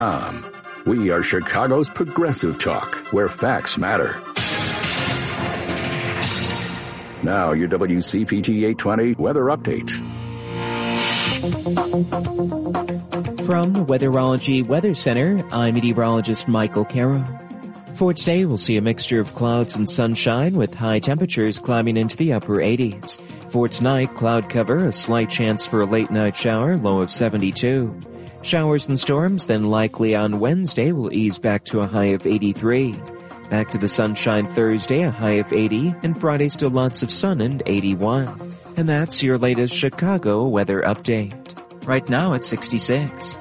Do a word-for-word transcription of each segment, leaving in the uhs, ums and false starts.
Um, we are Chicago's Progressive Talk, where facts matter. Now, your W C P T eight twenty weather update. From the Weatherology Weather Center, I'm meteorologist Michael Carroll. For today, we'll see a mixture of clouds and sunshine with high temperatures climbing into the upper eighties. For tonight, cloud cover, a slight chance for a late night shower, low of seventy-two. Showers and storms then likely on Wednesday will ease back to a high of eighty-three. Back to the sunshine Thursday, a high of eighty, and Friday still lots of sun and eighty-one. And that's your latest Chicago weather update. Right now it's sixty-six.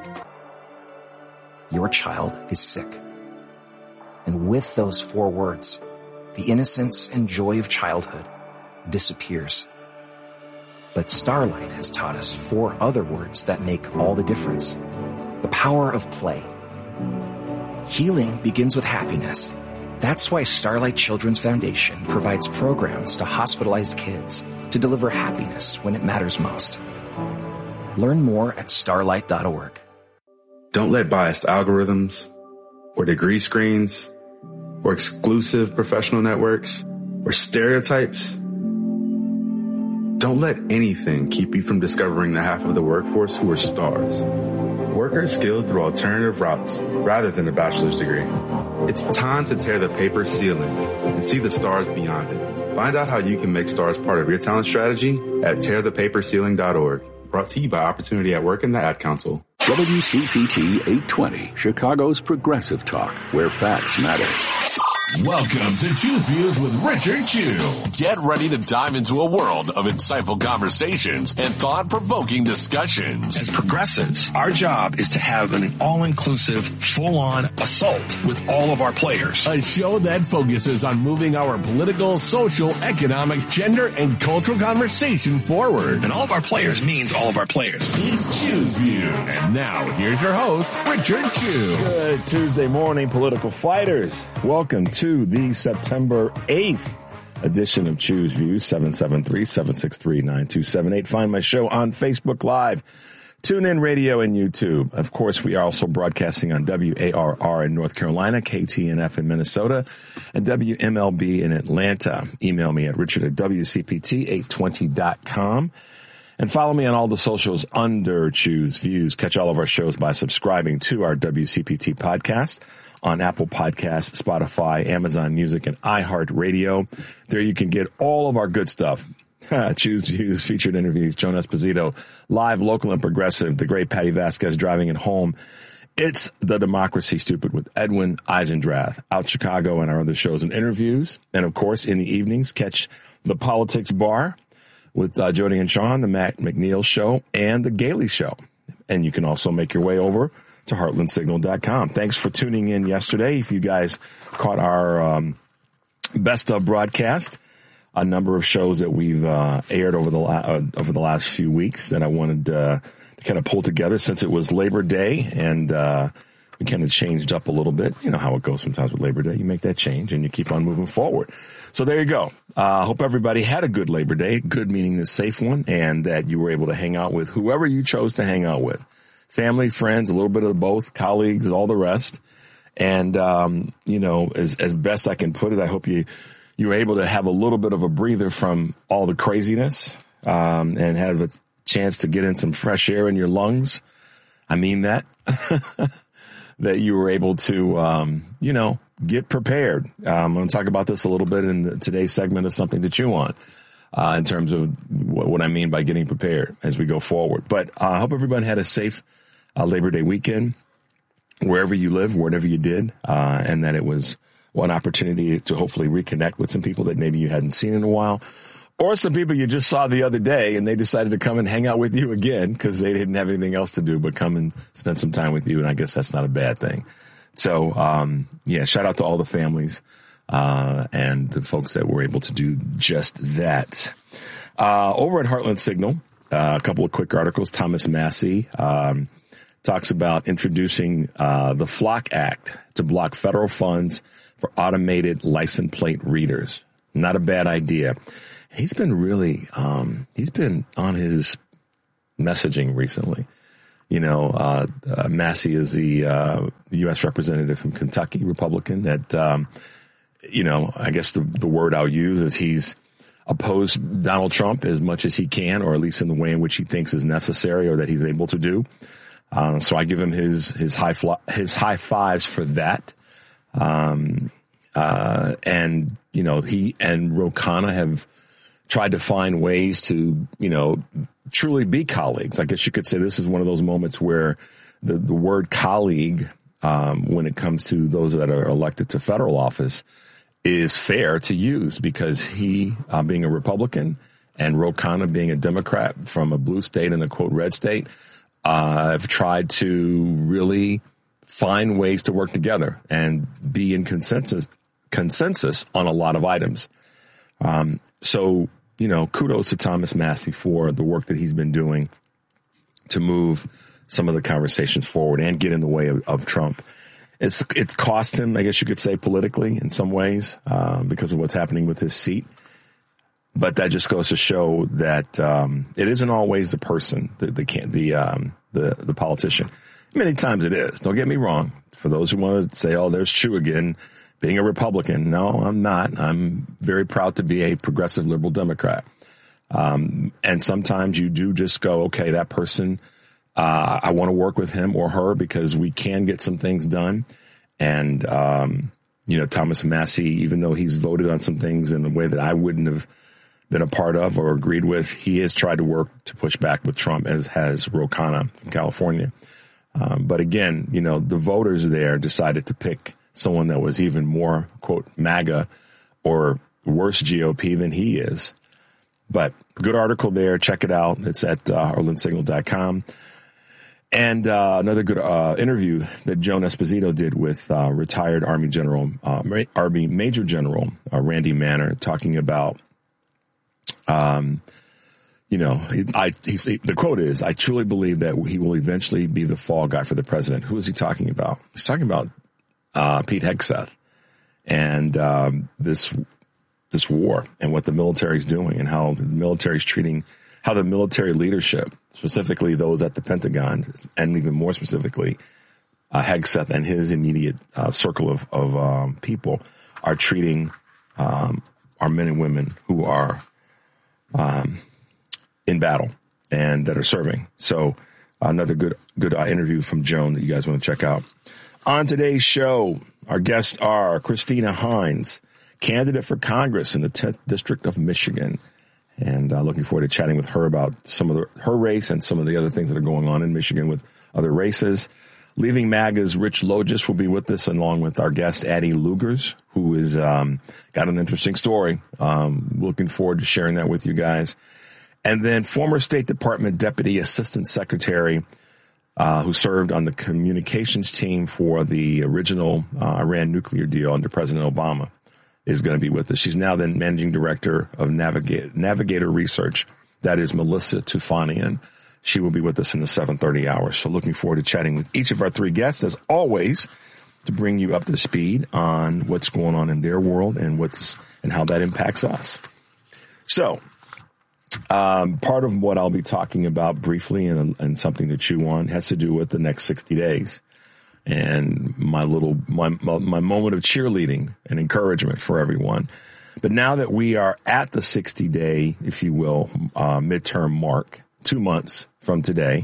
Your child is sick. And with those four words, the innocence and joy of childhood disappears. But Starlight has taught us four other words that make all the difference. The power of play. Healing begins with happiness. That's why Starlight Children's Foundation provides programs to hospitalized kids to deliver happiness when it matters most. Learn more at starlight dot org. Don't let biased algorithms or degree screens or exclusive professional networks or stereotypes. Don't let anything keep you from discovering the half of the workforce who are stars. Workers skilled through alternative routes rather than a bachelor's degree. It's time to tear the paper ceiling and see the stars beyond it. Find out how you can make stars part of your talent strategy at tear the paper ceiling dot org. Brought to you by Opportunity at Work and the Ad Council. W C P T eight twenty, Chicago's Progressive Talk, where facts matter. Welcome to Choose Views with Richard Chew. Get ready to dive into a world of insightful conversations and thought-provoking discussions. As progressives, our job is to have an all-inclusive, full-on assault with all of our players. A show that focuses on moving our political, social, economic, gender, and cultural conversation forward. And all of our players means all of our players. It's Choose Views. And now, here's your host, Richard Chew. Good Tuesday morning, political fighters. Welcome to to the September eighth edition of Choose Views, seven seven three, seven six three, nine two seven eight. Find my show on Facebook Live, TuneIn Radio, and YouTube. Of course, we are also broadcasting on W A R R in North Carolina, K T N F in Minnesota, and W M L B in Atlanta. Email me at richard at W C P T eight twenty dot com. And follow me on all the socials under Choose Views. Catch all of our shows by subscribing to our W C P T podcast on Apple Podcasts, Spotify, Amazon Music, and iHeartRadio. There you can get all of our good stuff. Choose Views, featured interviews, Joan Esposito, live, local, and progressive, the great Patty Vasquez driving it home. It's The Democracy Stupid with Edwin Eisendrath, Out Chicago, and our other shows and interviews. And, of course, in the evenings, catch The Politics Bar with uh, Jody and Sean, The Matt McNeil Show, and The Gailey Show. And you can also make your way over to heartland signal dot com. Thanks for tuning in yesterday. If you guys caught our um, best of broadcast, a number of shows that we've uh, aired over the la- uh, over the last few weeks that I wanted uh, to kind of pull together since it was Labor Day, and uh, we kind of changed up a little bit. You know how it goes sometimes with Labor Day. You make that change and you keep on moving forward. So there you go. I uh, hope everybody had a good Labor Day, good meaning the safe one, and that you were able to hang out with whoever you chose to hang out with. Family, friends, a little bit of both, colleagues, all the rest. And, um, you know, as, as best I can put it, I hope you, you were able to have a little bit of a breather from all the craziness, um, and have a chance to get in some fresh air in your lungs. I mean that, that you were able to, um, you know, get prepared. Uh, I'm going to talk about this a little bit in the, today's segment of Something to Chew On. Uh, in terms of what, what I mean by getting prepared as we go forward. But uh, I hope everyone had a safe uh, Labor Day weekend, wherever you live, whatever you did, uh, and that it was one opportunity to hopefully reconnect with some people that maybe you hadn't seen in a while, or some people you just saw the other day and they decided to come and hang out with you again because they didn't have anything else to do but come and spend some time with you, and I guess that's not a bad thing. So, um, yeah, shout out to all the families Uh, and the folks that were able to do just that. Uh, over at Heartland Signal, uh, a couple of quick articles. Thomas Massie um, talks about introducing uh, the Flock Act to block federal funds for automated license plate readers. Not a bad idea. He's been really, um, he's been on his messaging recently. You know, uh, uh, Massey is the uh, U S representative from Kentucky, Republican, that, um, you know, I guess the, the word I'll use is he's opposed Donald Trump as much as he can, or at least in the way in which he thinks is necessary or that he's able to do. Uh, so I give him his his high fl- his high fives for that. Um, uh, and, you know, he and Ro Khanna have tried to find ways to, you know, truly be colleagues. I guess you could say this is one of those moments where the, the word colleague, um, when it comes to those that are elected to federal office, is fair to use, because he, uh, being a Republican and Ro Khanna being a Democrat from a blue state and a quote red state, uh, have tried to really find ways to work together and be in consensus consensus on a lot of items. Um, so, you know, kudos to Thomas Massie for the work that he's been doing to move some of the conversations forward and get in the way of, of Trump. It's it's cost him, I guess you could say, politically in some ways, uh, because of what's happening with his seat. But that just goes to show that um, it isn't always the person, the the the um, the, the politician. Many times it is. Don't get me wrong. For those who want to say, "Oh, there's Chu again," being a Republican, no, I'm not. I'm very proud to be a progressive liberal Democrat. Um, and sometimes you do just go, okay, that person, uh, I want to work with him or her because we can get some things done. And, um, you know, Thomas Massie, even though he's voted on some things in a way that I wouldn't have been a part of or agreed with, he has tried to work to push back with Trump, as has Ro Khanna from California. Um, but again, you know, the voters there decided to pick someone that was even more, quote, MAGA or worse G O P than he is. But good article there. Check it out. It's at uh, Orland Signal dot com. And uh, another good uh, interview that Joan Esposito did with uh, retired Army General, uh, Army Major General uh, Randy Manner, talking about, um, you know, I, he's, the quote is, "I truly believe that he will eventually be the fall guy for the president." Who is he talking about? He's talking about Uh, Pete Hegseth and um, this this war and what the military is doing and how the military is treating, how the military leadership, specifically those at the Pentagon, and even more specifically, uh, Hegseth and his immediate uh, circle of, of um, people are treating um, our men and women who are um, in battle and that are serving. So another good good uh, interview from Joan that you guys want to check out. On today's show, our guests are Christina Hines, candidate for Congress in the tenth District of Michigan. And uh, looking forward to chatting with her about some of the, her race and some of the other things that are going on in Michigan with other races. Leaving MAGA's Rich Logis will be with us, along with our guest, Addie Lugers, who is um, got an interesting story. Um, looking forward to sharing that with you guys. And then former State Department Deputy Assistant Secretary Uh, who served on the communications team for the original uh, Iran nuclear deal under President Obama, is going to be with us. She's now the managing director of Navigate, Navigator Research. That is Melissa Tufanian. She will be with us in the seven thirty hour. So looking forward to chatting with each of our three guests, as always, to bring you up to speed on what's going on in their world and what's and how that impacts us. So, Um, part of what I'll be talking about briefly and, and something to chew on has to do with the next sixty days and my little, my, my moment of cheerleading and encouragement for everyone. But now that we are at the sixty day, if you will, uh, midterm mark, two months from today,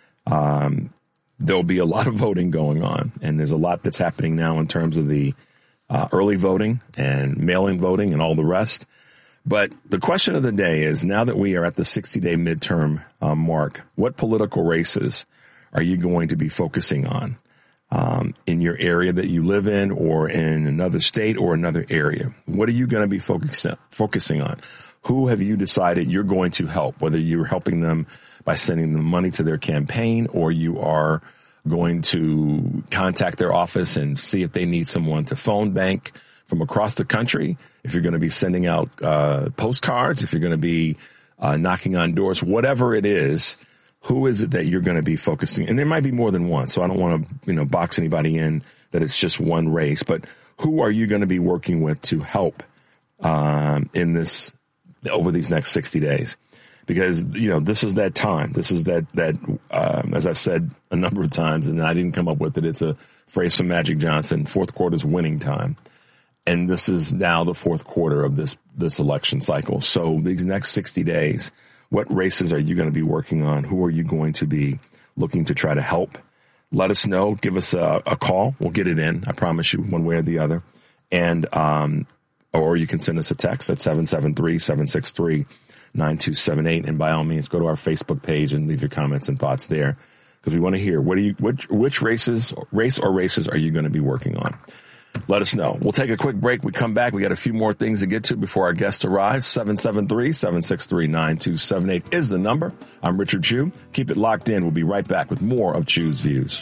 um, there'll be a lot of voting going on. And there's a lot that's happening now in terms of the uh, early voting and mail-in voting and all the rest. But the question of the day is, now that we are at the sixty day midterm uh, mark, what political races are you going to be focusing on um, in your area that you live in, or in another state or another area? What are you going to be focus, focusing on? Who have you decided you're going to help, whether you're helping them by sending them money to their campaign, or you are going to contact their office and see if they need someone to phone bank from across the country, if you're going to be sending out uh, postcards, if you're going to be uh, knocking on doors, whatever it is, who is it that you're going to be focusing? And there might be more than one, so I don't want to, you know, box anybody in that it's just one race. But who are you going to be working with to help um, in this over these next sixty days? because, you know, this is that time. This is that, that, um, as I've said a number of times, and I didn't come up with it. It's a phrase from Magic Johnson, fourth quarter's winning time. And this is now the fourth quarter of this, this election cycle. So these next sixty days, what races are you going to be working on? Who are you going to be looking to try to help? Let us know. Give us a, a call. We'll get it in. I promise you, one way or the other. And, um, or you can send us a text at seven seven three, seven six three, nine two seven eight. And by all means, go to our Facebook page and leave your comments and thoughts there, because we want to hear what are you, which, which races, race or races are you going to be working on? Let us know. We'll take a quick break. We come back. We got a few more things to get to before our guest arrives. seven seven three, seven six three, nine two seven eight is the number. I'm Richard Chew. Keep it locked in. We'll be right back with more of Chew's Views.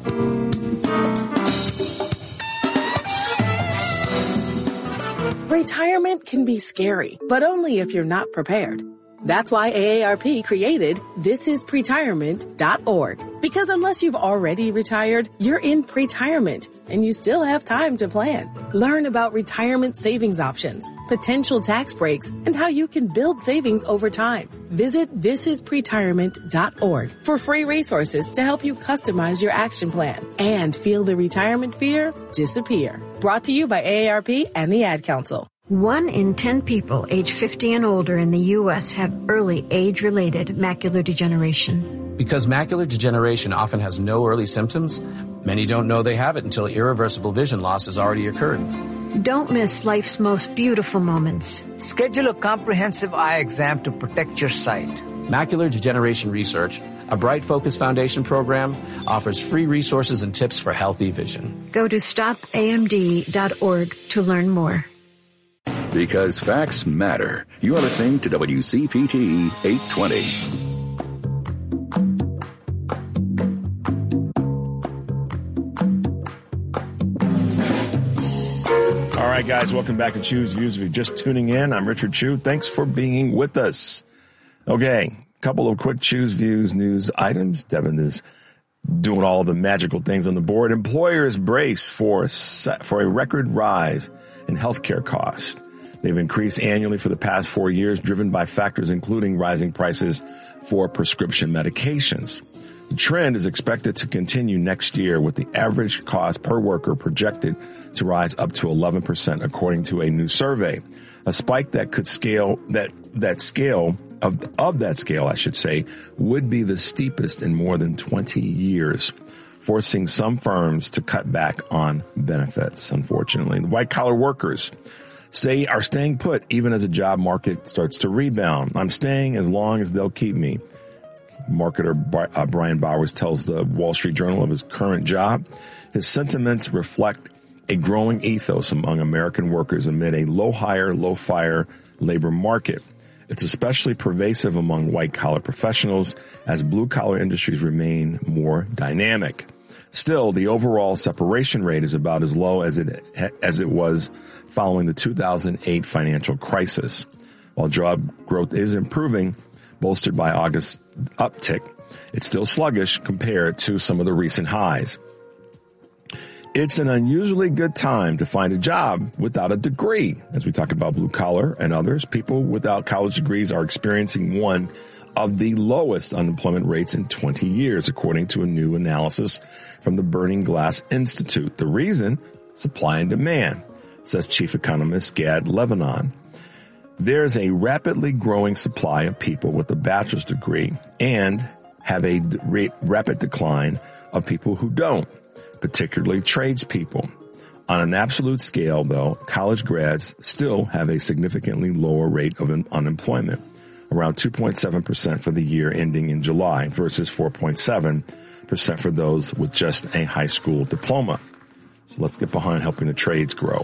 Retirement can be scary, but only if you're not prepared. That's why A A R P created this is pretirement dot org. Because unless you've already retired, you're in pretirement and you still have time to plan. Learn about retirement savings options, potential tax breaks, and how you can build savings over time. Visit this is pretirement dot org for free resources to help you customize your action plan and feel the retirement fear disappear. Brought to you by A A R P and the Ad Council. One in ten people age fifty and older in the U S have early age-related macular degeneration. Because macular degeneration often has no early symptoms, many don't know they have it until irreversible vision loss has already occurred. Don't miss life's most beautiful moments. Schedule a comprehensive eye exam to protect your sight. Macular Degeneration Research, a Bright Focus Foundation program, offers free resources and tips for healthy vision. Go to stop A M D dot org to learn more. Because facts matter. You are listening to W C P T eight twenty. All right, guys, welcome back to Chew's Views. If you're just tuning in, I'm Richard Chew. Thanks for being with us. Okay, a couple of quick Chew's Views news items. Devin is doing all the magical things on the board. Employers brace for, for a record rise in healthcare costs. They've increased annually for the past four years, driven by factors including rising prices for prescription medications. The trend is expected to continue next year, with the average cost per worker projected to rise up to eleven percent, according to a new survey. A spike that could scale that that scale of of that scale, I should say, would be the steepest in more than twenty years, forcing some firms to cut back on benefits. Unfortunately, the white collar workers say are staying put even as the job market starts to rebound. I'm staying as long as they'll keep me. Marketer uh, Brian Bowers tells the Wall Street Journal of his current job. His sentiments reflect a growing ethos among American workers amid a low hire, low fire labor market. It's especially pervasive among white collar professionals as blue collar industries remain more dynamic. Still, the overall separation rate is about as low as it as it was following the two thousand eight financial crisis. While job growth is improving, bolstered by August's uptick, it's still sluggish compared to some of the recent highs. It's an unusually good time to find a job without a degree. As we talk about blue collar and others, people without college degrees are experiencing one of the lowest unemployment rates in twenty years, according to a new analysis from the Burning Glass Institute. The reason? Supply and demand, says Chief Economist Gad Lebanon. There's a rapidly growing supply of people with a bachelor's degree and have a d- rapid decline of people who don't, particularly tradespeople. On an absolute scale, though, college grads still have a significantly lower rate of un- unemployment, around two point seven percent for the year ending in July versus four point seven percent for those with just a high school diploma. So let's get behind helping the trades grow.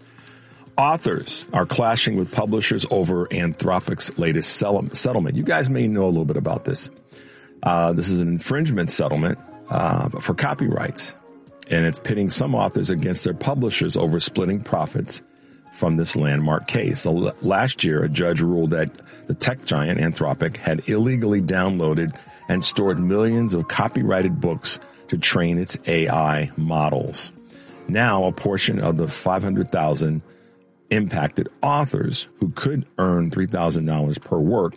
Authors are clashing with publishers over Anthropic's latest settlement. You guys may know a little bit about this. Uh, this is an infringement settlement uh, for copyrights, and it's pitting some authors against their publishers over splitting profits from this landmark case. So l- last year, a judge ruled that the tech giant Anthropic had illegally downloaded and stored millions of copyrighted books to train its A I models. Now, a portion of the five hundred thousand impacted authors who could earn three thousand dollars per work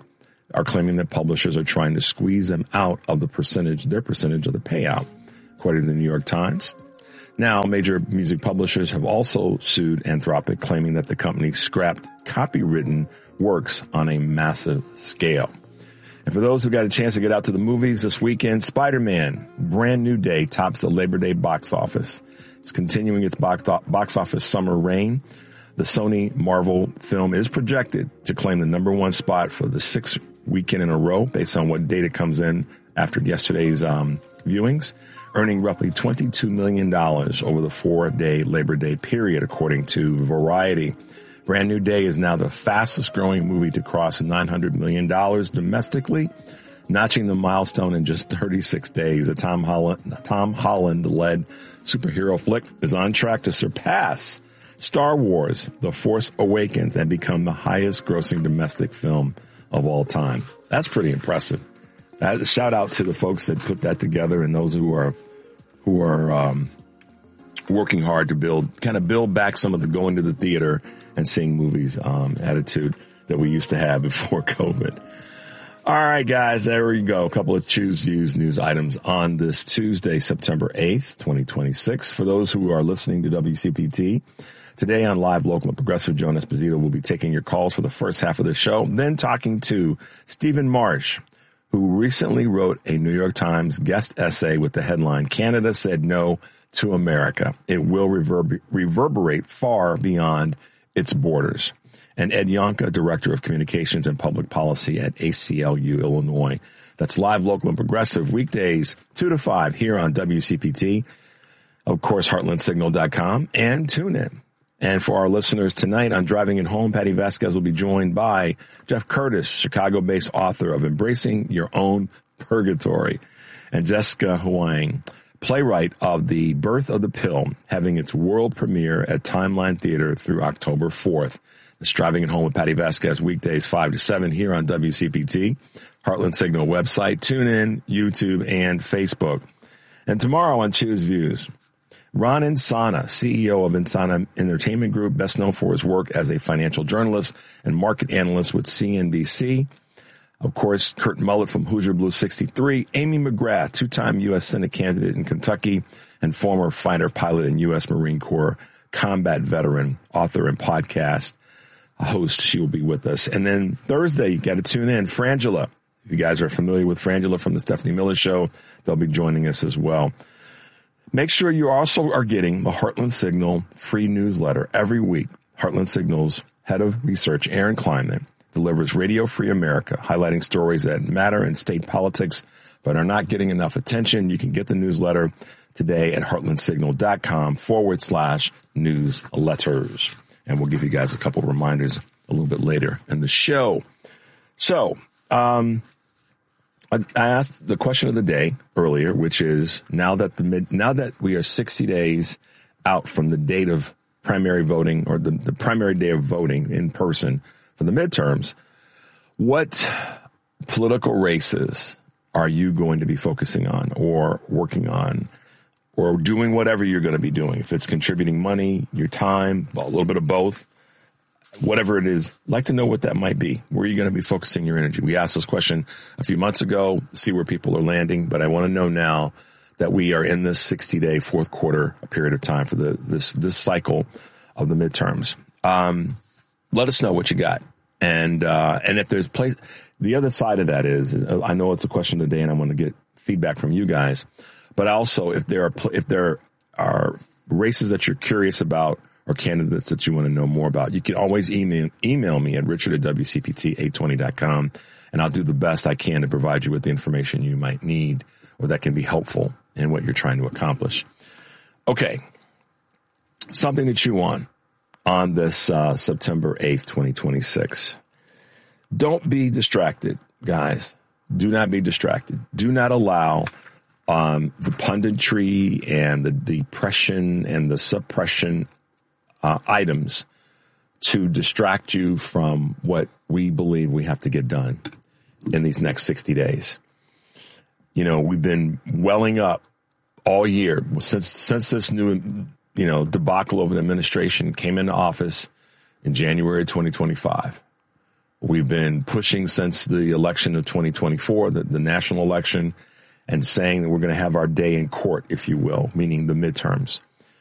are claiming that publishers are trying to squeeze them out of the percentage, their percentage of the payout, according to the New York Times. Now, major music publishers have also sued Anthropic, claiming that the company scrapped copywritten works on a massive scale. And for those who got a chance to get out to the movies this weekend, Spider-Man, Brand New Day tops the Labor Day box office. It's continuing its box office summer reign. The Sony Marvel film is projected to claim the number one spot for the sixth weekend in a row, based on what data comes in after yesterday's um, viewings, earning roughly twenty-two million dollars over the four-day Labor Day period, according to Variety. Brand New Day is now the fastest-growing movie to cross nine hundred million dollars domestically, notching the milestone in just thirty-six days. The Tom Holland, Tom Holland-led superhero flick is on track to surpass Star Wars: The Force Awakens and become the highest-grossing domestic film of all time. That's pretty impressive. Uh, shout out to the folks that put that together and those who are who are um, working hard to build, kind of build back some of the going to the theater and seeing movies um, attitude that we used to have before COVID. All right, guys, there we go. A couple of Choose Views news items on this Tuesday, September eighth, twenty twenty-six. For those who are listening to W C P T, today on Live, Local, and Progressive, Joan Esposito will be taking your calls for the first half of the show, then talking to Stephen Marsh, who recently wrote a New York Times guest essay with the headline, "Canada Said No to America. It will reverber- reverberate far beyond its borders." And Ed Yonka, Director of Communications and Public Policy at A C L U, Illinois. That's Live, Local, and Progressive, weekdays two to five here on W C P T. Of course, heartland signal dot com and TuneIn. And for our listeners tonight on Driving It Home, Patty Vasquez will be joined by Jeff Curtis, Chicago-based author of Embracing Your Own Purgatory, and Jessica Huang, playwright of The Birth of the Pill, having its world premiere at Timeline Theater through October fourth. It's Driving It Home with Patty Vasquez, weekdays five to seven here on W C P T, Heartland Signal website, TuneIn, YouTube, and Facebook. And tomorrow on Choose Views, Ron Insana, C E O of Insana Entertainment Group, best known for his work as a financial journalist and market analyst with C N B C. Of course, Kurt Mullett from Hoosier Blue sixty-three, Amy McGrath, two-time U S Senate candidate in Kentucky and former fighter pilot and U S Marine Corps combat veteran, author, and podcast host. She will be with us. And then Thursday, you got to tune in. Frangela. If you guys are familiar with Frangela from the Stephanie Miller Show, they'll be joining us as well. Make sure you also are getting the Heartland Signal free newsletter every week. Heartland Signal's head of research, Aaron Kleinman, delivers Radio Free America, highlighting stories that matter in state politics but are not getting enough attention. You can get the newsletter today at heartlandsignal.com forward slash newsletters. And we'll give you guys a couple of reminders a little bit later in the show. So, um, I, I asked the question of the day earlier, which is now that the mid, now that we are sixty days out from the date of primary voting, or the, the primary day of voting in person for the midterms, what political races are you going to be focusing on or working on or doing whatever you're going to be doing? If it's contributing money, your time, a little bit of both, whatever it is, I'd like to know what that might be. Where are you going to be focusing your energy? We asked this question a few months ago to see where people are landing, but I want to know now that we are in this sixty-day fourth quarter period of time for the this this cycle of the midterms. Um, let us know what you got. And uh, and if there's place, the other side of that is, I know it's a question today, and I want to get feedback from you guys. But also, if there are if there are races that you're curious about or candidates that you want to know more about, you can always email email me at richard at w c p t eight twenty dot com, and I'll do the best I can to provide you with the information you might need or that can be helpful in what you're trying to accomplish. Okay, something to chew on on this uh, September eighth, twenty twenty-six. Don't be distracted, guys. Do not be distracted. Do not allow um, the punditry and the depression and the suppression uh, items to distract you from what we believe we have to get done in these next sixty days. You know, we've been welling up all year since since this new, you know, debacle of an administration came into office in January twenty twenty-five. We've been pushing since the election of twenty twenty-four, the, the national election, and saying that we're going to have our day in court, if you will, meaning the midterms.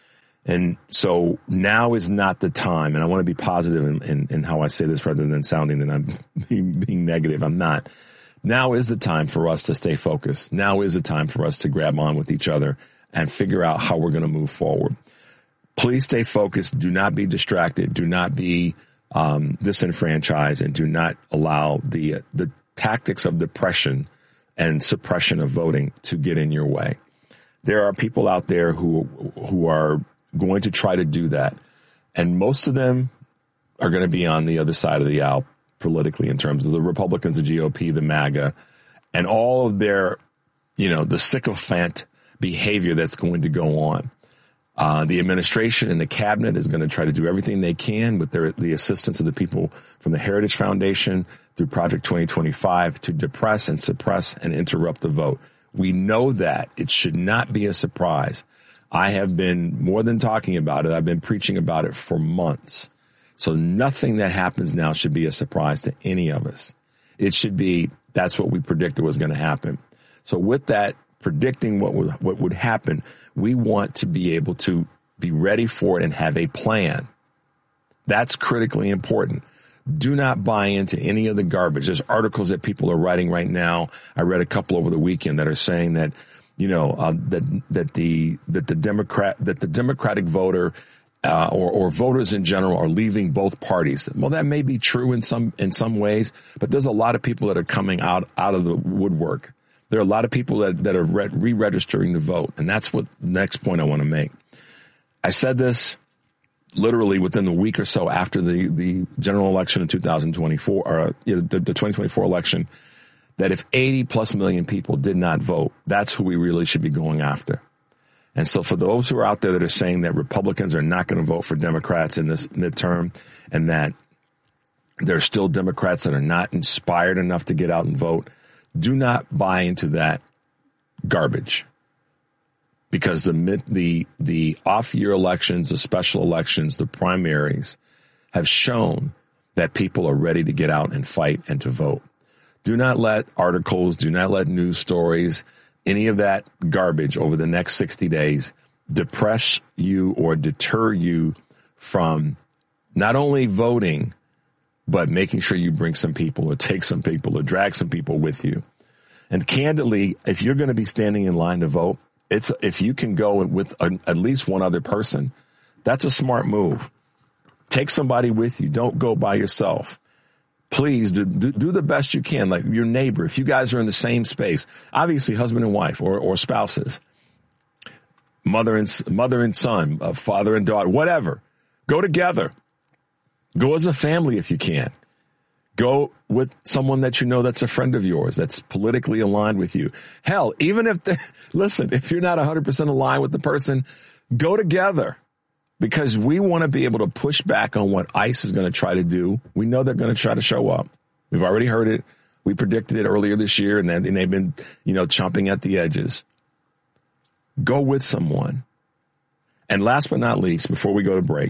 And so now is not the time, and I want to be positive in, in, in how I say this rather than sounding that I'm being, being negative. I'm not. Now is the time for us to stay focused. Now is the time for us to grab on with each other and figure out how we're going to move forward. Please stay focused. Do not be distracted. Do not be um, disenfranchised, and do not allow the the tactics of depression and suppression of voting to get in your way. There are people out there who who are going to try to do that, and most of them are going to be on the other side of the aisle politically, in terms of the Republicans, the G O P, the MAGA, and all of their, you know, the sycophant behavior that's going to go on. Uh, the administration and the cabinet is going to try to do everything they can with their, the assistance of the people from the Heritage Foundation through Project twenty twenty-five to depress and suppress and interrupt the vote. We know that. It should not be a surprise. I have been more than talking about it. I've been preaching about it for months. So nothing that happens now should be a surprise to any of us. It should be, that's what we predicted was going to happen. So with that, predicting what would, what would happen, we want to be able to be ready for it and have a plan. That's critically important. Do not buy into any of the garbage. There's articles that people are writing right now. I read a couple over the weekend that are saying that, you know, uh, that that the that the Democrat that the Democratic voter uh, or or voters in general are leaving both parties. Well, that may be true in some in some ways, but there's a lot of people that are coming out out of the woodwork. There are a lot of people that that are re- re-registering to vote, and that's what the next point I want to make. I said this literally within the week or so after the, the general election in two thousand twenty-four, or you know, the, the twenty twenty-four election, that if eighty plus million people did not vote, that's who we really should be going after. And so for those who are out there that are saying that Republicans are not going to vote for Democrats in this midterm, and that there are still Democrats that are not inspired enough to get out and vote, do not buy into that garbage. Because the mid, the the off-year elections, the special elections, the primaries have shown that people are ready to get out and fight and to vote. Do not let articles, do not let news stories, any of that garbage over the next sixty days depress you or deter you from not only voting, but making sure you bring some people or take some people or drag some people with you. And candidly, if you're going to be standing in line to vote, it's if you can go with a, at least one other person, that's a smart move. Take somebody with you. Don't go by yourself. Please do, do, do the best you can, like your neighbor. If you guys are in the same space, obviously husband and wife or, or spouses, mother and mother and son, uh, father and daughter, whatever. Go together. Go as a family if you can. Go with someone that you know that's a friend of yours, that's politically aligned with you. Hell, even if, the, listen, if you're not one hundred percent aligned with the person, go together, because we want to be able to push back on what ICE is going to try to do. We know they're going to try to show up. We've already heard it. We predicted it earlier this year, and, then, and they've been, you know, chomping at the edges. Go with someone. And last but not least, before we go to break,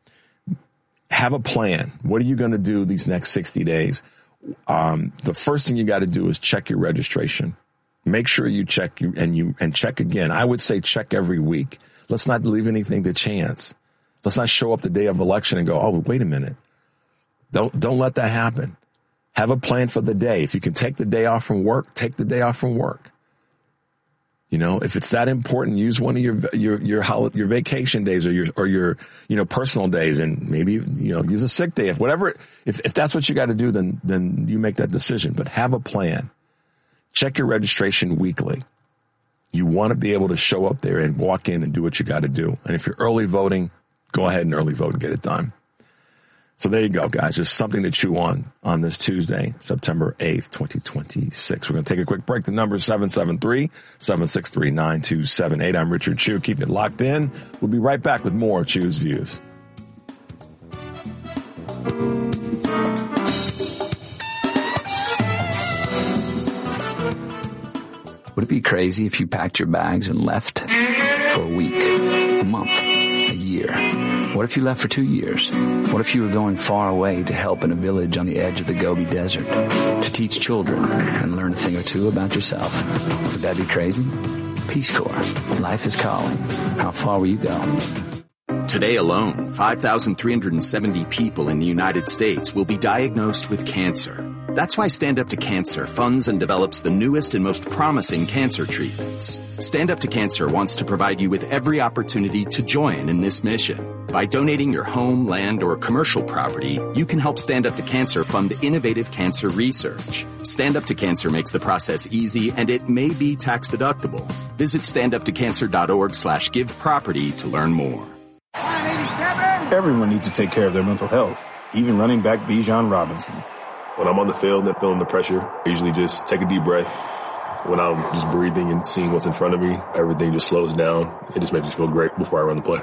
have a plan. What are you going to do these next sixty days? Um, the first thing you got to do is check your registration. Make sure you check you and you and check again. I would say check every week. Let's not leave anything to chance. Let's not show up the day of election and go, oh, wait a minute. Don't don't let that happen. Have a plan for the day. If you can take the day off from work, take the day off from work. You know, if it's that important, use one of your your your holiday, your vacation days or your or your you know personal days, and maybe you know use a sick day. If whatever, if if that's what you got to do, then then you make that decision. But have a plan. Check your registration weekly. You want to be able to show up there and walk in and do what you got to do. And if you're early voting, go ahead and early vote and get it done. So there you go, guys. Just something to chew on on this Tuesday, September eighth, twenty twenty-six. We're going to take a quick break. The number is seven seven three, seven six three, nine two seven eight. I'm Richard Chew. Keep it locked in. We'll be right back with more Chew's Views. Would it be crazy if you packed your bags and left for a week, a month, a year? What if you left for two years? What if you were going far away to help in a village on the edge of the Gobi Desert, to teach children and learn a thing or two about yourself? Would that be crazy? Peace Corps. Life is calling. How far will you go? Today alone, five thousand three hundred seventy people in the United States will be diagnosed with cancer. That's why Stand Up to Cancer funds and develops the newest and most promising cancer treatments. Stand Up to Cancer wants to provide you with every opportunity to join in this mission. By donating your home, land, or commercial property, you can help Stand Up to Cancer fund innovative cancer research. Stand Up to Cancer makes the process easy, and it may be tax deductible. Visit standuptocancer.org slash give property to learn more. Everyone needs to take care of their mental health, even running back Bijan Robinson. When I'm on the field and feeling the pressure, I usually just take a deep breath. When I'm just breathing and seeing what's in front of me, everything just slows down. It just makes me feel great before I run the play.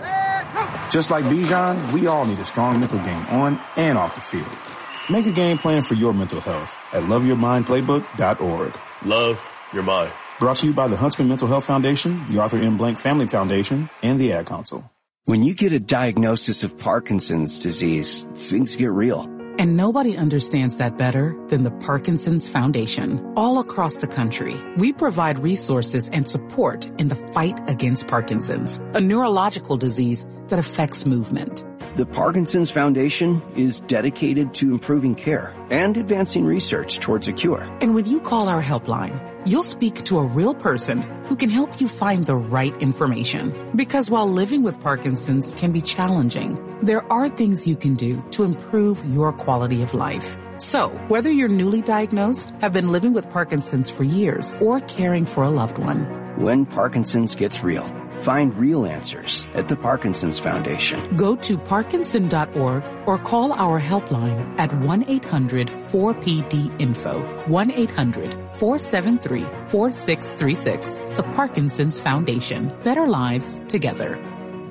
Just like Bijan, we all need a strong mental game on and off the field. Make a game plan for your mental health at love your mind playbook dot org. Love your mind. Brought to you by the Huntsman Mental Health Foundation, the Arthur M. Blank Family Foundation, and the Ad Council. When you get a diagnosis of Parkinson's disease, things get real. And nobody understands that better than the Parkinson's Foundation. All across the country, we provide resources and support in the fight against Parkinson's, a neurological disease that affects movement. The Parkinson's Foundation is dedicated to improving care and advancing research towards a cure. And when you call our helpline, you'll speak to a real person who can help you find the right information. Because while living with Parkinson's can be challenging, there are things you can do to improve your quality of life. So, whether you're newly diagnosed, have been living with Parkinson's for years, or caring for a loved one, when Parkinson's gets real, find real answers at the Parkinson's Foundation. Go to parkinson dot org or call our helpline at one eight hundred four P D info, one eight hundred four seven three four six three six. The Parkinson's Foundation. Better lives together.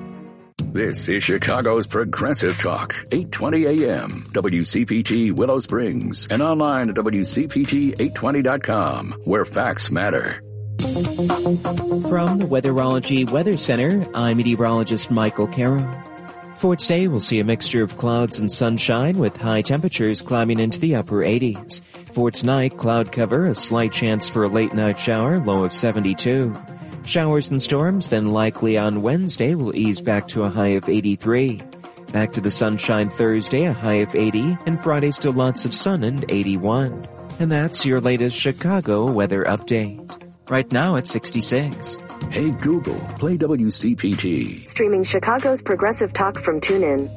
This is Chicago's Progressive Talk, eight twenty A M, W C P T Willow Springs, and online at W C P T eight twenty dot com, where facts matter. From the Weatherology Weather Center, I'm meteorologist Michael Caro. For today, we'll see a mixture of clouds and sunshine with high temperatures climbing into the upper eighties. For tonight, cloud cover, a slight chance for a late night shower, low of seventy-two. Showers and storms then likely on Wednesday will ease back to a high of eighty-three. Back to the sunshine Thursday, a high of eighty, and Friday still lots of sun and eighty-one. And that's your latest Chicago weather update. Right now it's sixty-six. Hey Google, play W C P T. Streaming Chicago's Progressive Talk from TuneIn.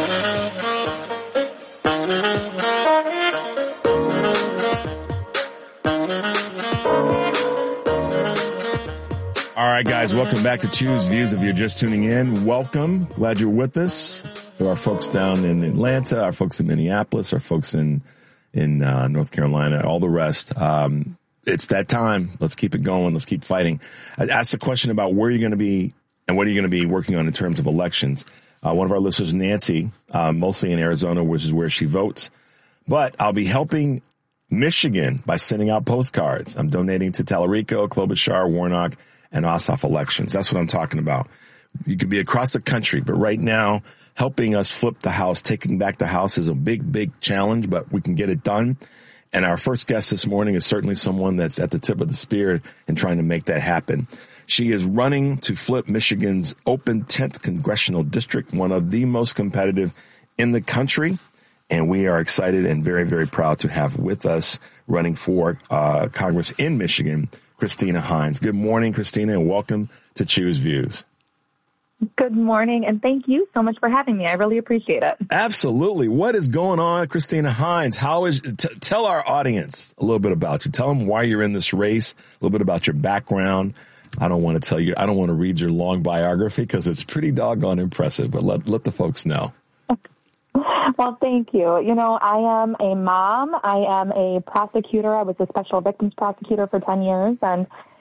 All right, guys, welcome back to Choose Views. If you're just tuning in, welcome. Glad you're with us. To our folks down in Atlanta, our folks in Minneapolis, our folks in in uh, North Carolina, all the rest. Um, it's that time. Let's keep it going. Let's keep fighting. I asked a question about where you're going to be and what are you going to be working on in terms of elections. Uh, one of our listeners, Nancy, uh, mostly in Arizona, which is where she votes. But I'll be helping Michigan by sending out postcards. I'm donating to Tallarico, Klobuchar, Warnock, and Ossoff elections. That's what I'm talking about. You could be across the country, but right now, helping us flip the House, taking back the House is a big, big challenge, but we can get it done. And our first guest this morning is certainly someone that's at the tip of the spear in trying to make that happen. She is running to flip Michigan's open tenth congressional district, one of the most competitive in the country. And we are excited and very, very proud to have with us running for uh, Congress in Michigan, Christina Hines. Good morning, Christina, and welcome to Choose Views. Good morning, and thank you so much for having me. I really appreciate it. Absolutely. What is going on, Christina Hines? How is? T- tell our audience a little bit about you. Tell them why you're in this race, a little bit about your background. I don't want to tell you, I don't want to read your long biography because it's pretty doggone impressive, but let, let the folks know. Well, thank you. You know, I am a mom. I am a prosecutor. I was a special victims prosecutor for ten years, and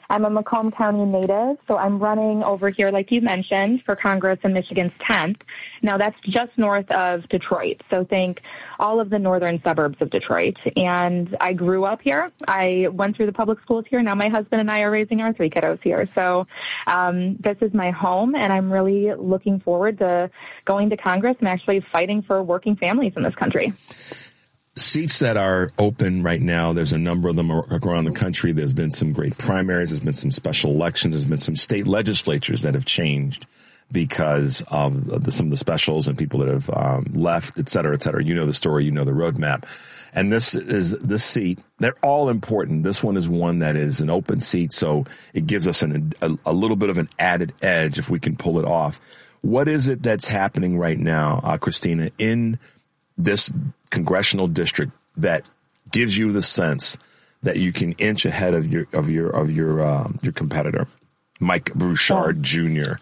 I'm a Macomb County native, so I'm running over here, like you mentioned, for Congress in Michigan's tenth. Now, that's just north of Detroit, so think all of the northern suburbs of Detroit. And I grew up here. I went through the public schools here. Now my husband and I are raising our three kiddos here. So um, this is my home, and I'm really looking forward to going to Congress and actually fighting for working families in this country. Seats that are open right now, there's a number of them around the country. There's been some great primaries. There's been some special elections. There's been some state legislatures that have changed because of the, some of the specials and people that have um, left, et cetera, et cetera. You know the story. You know the roadmap. And this is this seat. They're all important. This one is one that is an open seat, so it gives us an, a, a little bit of an added edge if we can pull it off. What is it that's happening right now, uh, Christina, in this congressional district that gives you the sense that you can inch ahead of your of your of your uh, your competitor, Mike Bouchard yeah. Junior?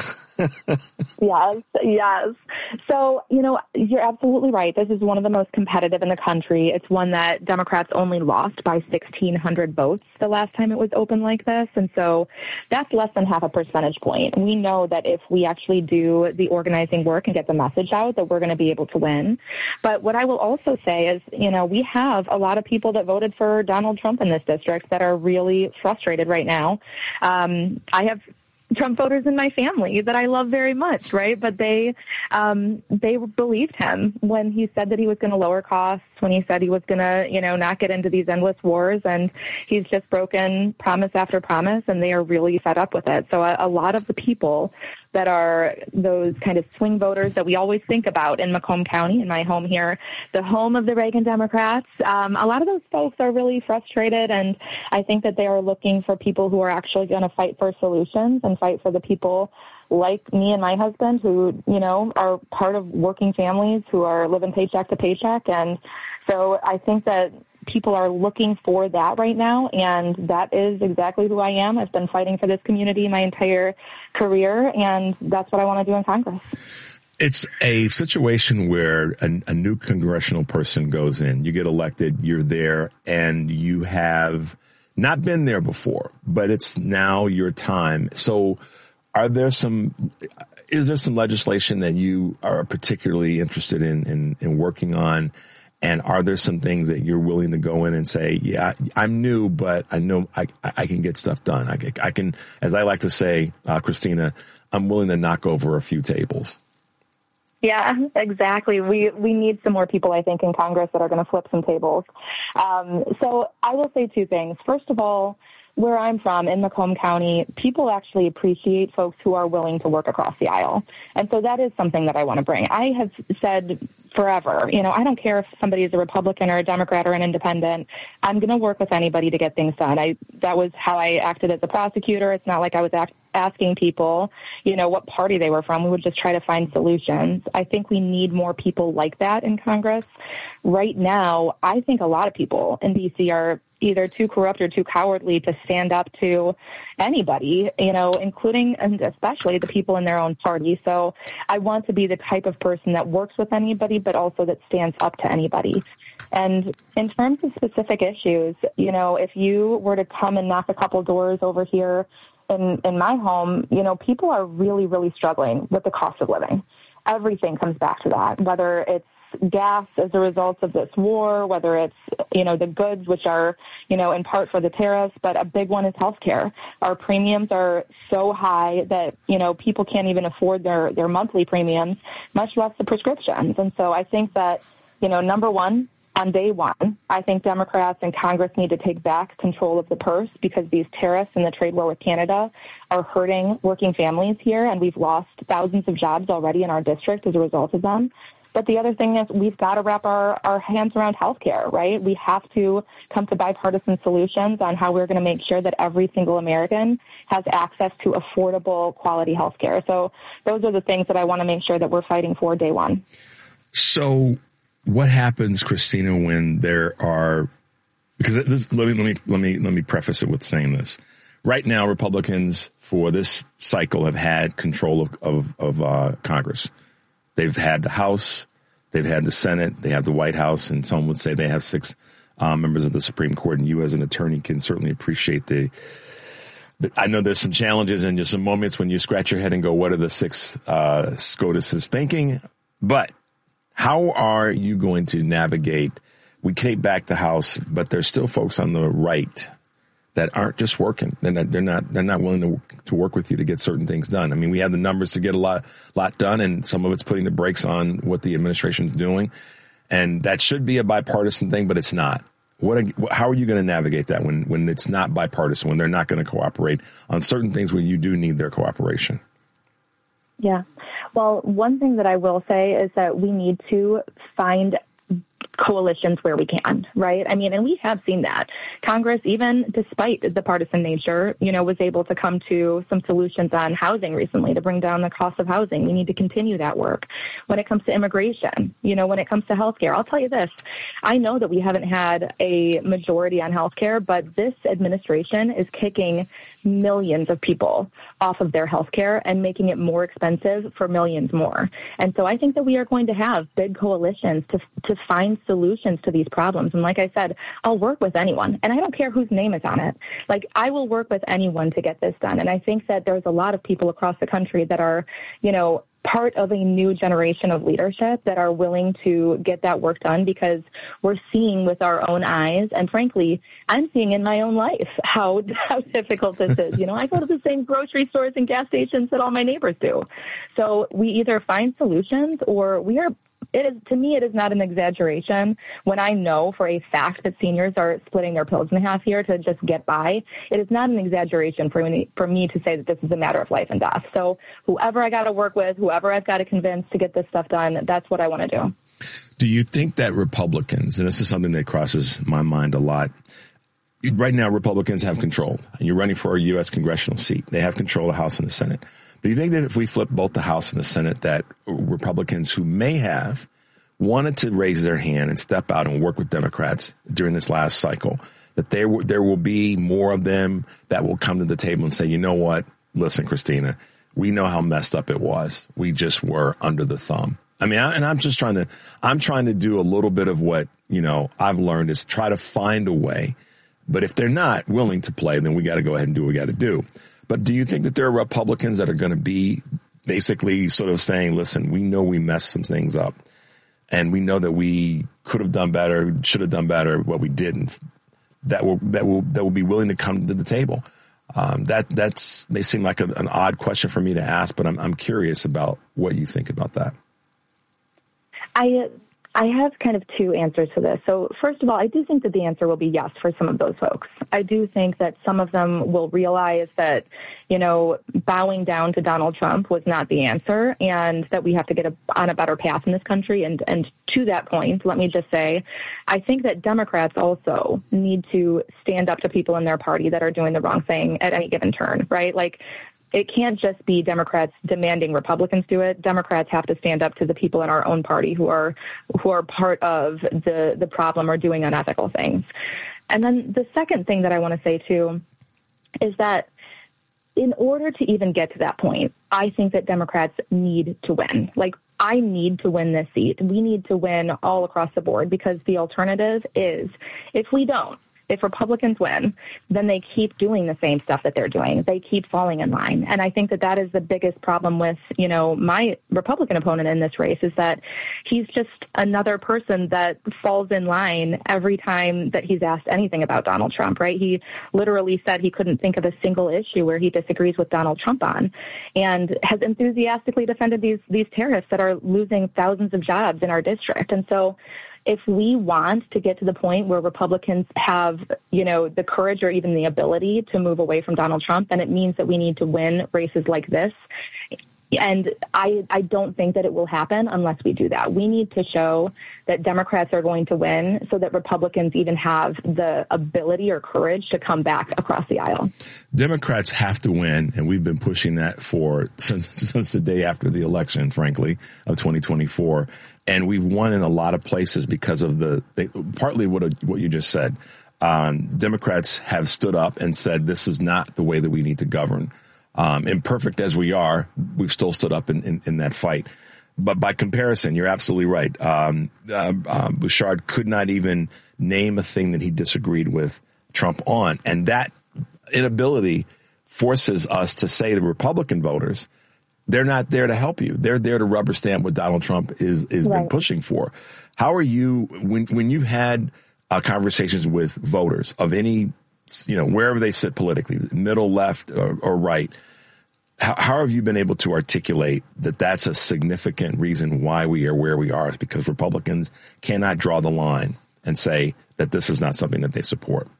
Yes, yes. So, you know, you're absolutely right. This is one of the most competitive in the country. It's one that Democrats only lost by sixteen hundred votes the last time it was open like this. And so that's less than half a percentage point. We know that if we actually do the organizing work and get the message out, that we're going to be able to win. But what I will also say is, you know, we have a lot of people that voted for Donald Trump in this district that are really frustrated right now. Um, I have Trump voters in my family that I love very much, right? But they um, they believed him when he said that he was going to lower costs, when he said he was going to, you know, not get into these endless wars, and he's just broken promise after promise, and they are really fed up with it. So a, a lot of the people that are those kind of swing voters that we always think about in Macomb County, in my home here, the home of the Reagan Democrats, um, a lot of those folks are really frustrated, and I think that they are looking for people who are actually going to fight for solutions and fight for the people like me and my husband who, you know, are part of working families who are living paycheck to paycheck. And so I think that people are looking for that right now, and that is exactly who I am. I've been fighting for this community my entire career, and that's what I want to do in Congress. It's a situation where a, a new congressional person goes in, you get elected, you're there, and you have not been there before, but it's now your time. So are there some, is there some legislation that you are particularly interested in, in, in working on? And are there some things that you're willing to go in and say, yeah, I'm new, but I know I, I can get stuff done. I, I can, as I like to say, uh, Christina, I'm willing to knock over a few tables. Yeah, exactly. We we need some more people, I think, in Congress that are going to flip some tables. Um, so I will say two things. First of all, where I'm from in Macomb County, people actually appreciate folks who are willing to work across the aisle. And so that is something that I want to bring. I have said forever, you know, I don't care if somebody is a Republican or a Democrat or an independent. I'm going to work with anybody to get things done. I that was how I acted as a prosecutor. It's not like I was act, asking people, you know, what party they were from. We would just try to find solutions. I think we need more people like that in Congress. Right now, I think a lot of people in D C are either too corrupt or too cowardly to stand up to anybody, you know, including and especially the people in their own party. So I want to be the type of person that works with anybody, but also that stands up to anybody. And in terms of specific issues, you know, if you were to come and knock a couple doors over here in, in my home, you know, people are really, really struggling with the cost of living. Everything comes back to that, whether it's gas as a result of this war, whether it's, you know, the goods, which are, you know, in part for the tariffs, but a big one is healthcare. Our premiums are so high that, you know, people can't even afford their, their monthly premiums, much less the prescriptions. And so I think that, you know, number one, on day one, I think Democrats and Congress need to take back control of the purse because these tariffs and the trade war with Canada are hurting working families here, and we've lost thousands of jobs already in our district as a result of them. But the other thing is we've got to wrap our, our hands around healthcare, right? We have to come to bipartisan solutions on how we're going to make sure that every single American has access to affordable, quality healthcare. So those are the things that I want to make sure that we're fighting for day one. So what happens, Christina, when there are, because this, let me let me let me let me preface it with saying this. Right now, Republicans for this cycle have had control of of, of uh, Congress. They've had the House, they've had the Senate, they have the White House, and some would say they have six uh, members of the Supreme Court. And you, as an attorney, can certainly appreciate the I know there's some challenges and there's some moments when you scratch your head and go, what are the six uh, SCOTUS's thinking? But how are you going to navigate? We take back the House, but there's still folks on the right that aren't just working. They're not, they're not, they're not willing to, to work with you to get certain things done. I mean, we have the numbers to get a lot, lot done, and some of it's putting the brakes on what the administration is doing. And that should be a bipartisan thing, but it's not. What? Are, how are you going to navigate that when, when it's not bipartisan, when they're not going to cooperate on certain things where you do need their cooperation? Yeah. Well, one thing that I will say is that we need to find coalitions where we can, right? I mean, and we have seen that. Congress, even despite the partisan nature, you know, was able to come to some solutions on housing recently to bring down the cost of housing. We need to continue that work. When it comes to immigration, you know, when it comes to healthcare, I'll tell you this. I know that we haven't had a majority on healthcare, but this administration is kicking millions of people off of their healthcare and making it more expensive for millions more. And so I think that we are going to have big coalitions to to find solutions to these problems. And like I said, I'll work with anyone, and I don't care whose name is on it. Like, I will work with anyone to get this done. And I think that there's a lot of people across the country that are, you know, part of a new generation of leadership that are willing to get that work done, because we're seeing with our own eyes, and frankly, I'm seeing in my own life how how difficult this is. You know, I go to the same grocery stores and gas stations that all my neighbors do. So we either find solutions, or we are It is, to me, it is not an exaggeration when I know for a fact that seniors are splitting their pills in half here to just get by. It is not an exaggeration for me, for me to say that this is a matter of life and death. So whoever I got to work with, whoever I've got to convince to get this stuff done, that's what I want to do. Do you think that Republicans, and this is something that crosses my mind a lot, right now Republicans have control. You're running for a U S congressional seat. They have control of the House and the Senate. Do you think that if we flip both the House and the Senate, that Republicans who may have wanted to raise their hand and step out and work with Democrats during this last cycle, that there there will be more of them that will come to the table and say, you know what, listen, Christina, we know how messed up it was. We just were under the thumb. I mean, I, and I'm just trying to, I'm trying to do a little bit of what, you know, I've learned is try to find a way. But if they're not willing to play, then we got to go ahead and do what we got to do. But do you think that there are Republicans that are going to be basically sort of saying, listen, we know we messed some things up, and we know that we could have done better, should have done better, but we didn't, that will that will that will be willing to come to the table? Um, that that's may seem like a, an odd question for me to ask, but I'm I'm curious about what you think about that. I I have kind of two answers to this. So first of all, I do think that the answer will be yes for some of those folks. I do think that some of them will realize that, you know, bowing down to Donald Trump was not the answer, and that we have to get a, on a better path in this country. And, and to that point, let me just say, I think that Democrats also need to stand up to people in their party that are doing the wrong thing at any given turn, right? Like, it can't just be Democrats demanding Republicans do it. Democrats have to stand up to the people in our own party who are who are part of the, the problem or doing unethical things. And then the second thing that I want to say, too, is that in order to even get to that point, I think that Democrats need to win. Like, I need to win this seat. We need to win all across the board, because the alternative is, if we don't, if Republicans win, then they keep doing the same stuff that they're doing. They keep falling in line. And I think that that is the biggest problem with, you know, my Republican opponent in this race, is that he's just another person that falls in line every time that he's asked anything about Donald Trump, right? He literally said he couldn't think of a single issue where he disagrees with Donald Trump on, and has enthusiastically defended these, these tariffs that are losing thousands of jobs in our district. And so if we want to get to the point where Republicans have, you know, the courage or even the ability to move away from Donald Trump, then it means that we need to win races like this. And I, I don't think that it will happen unless we do that. We need to show that Democrats are going to win so that Republicans even have the ability or courage to come back across the aisle. Democrats have to win, and we've been pushing that for since, since the day after the election, frankly, of twenty twenty-four. And we've won in a lot of places because of the they, partly what what you just said. Um, Democrats have stood up and said this is not the way that we need to govern. Um, imperfect as we are, we've still stood up in, in, in that fight. But by comparison, you're absolutely right. Um, uh, uh, Bouchard could not even name a thing that he disagreed with Trump on. And that inability forces us to say to Republican voters, they're not there to help you. They're there to rubber stamp what Donald Trump is is right. been pushing for. How are you, when when you've had uh, conversations with voters of any, you know, wherever they sit politically, middle, left, or, or right, how, how have you been able to articulate that that's a significant reason why we are where we are? Is because Republicans cannot draw the line and say that this is not something that they support?